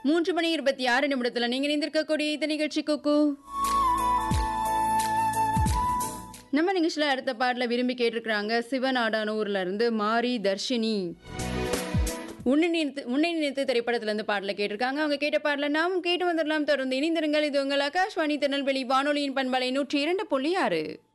3:26 நீங்க இணைந்திருக்கக்கூடிய இந்த நிகழ்ச்சி குக்கு. நம்ம நிகழ்ச்சியில அடுத்த பாடல விரும்பி கேட்டிருக்கிறாங்க சிவநாடானூர்ல இருந்து மாரி தர்ஷினி. உன்னை நினைத்து திரைப்படத்துல இருந்து பாடல கேட்டிருக்காங்க. அவங்க கேட்ட பாடல நாம் கேட்டு வந்துடலாம். தொடர்ந்து இணைந்திருங்கள். இது உங்கள் ஆகாஷ்வாணி திருநெல்வேலி வானொலியின் பண்பலை 102.6.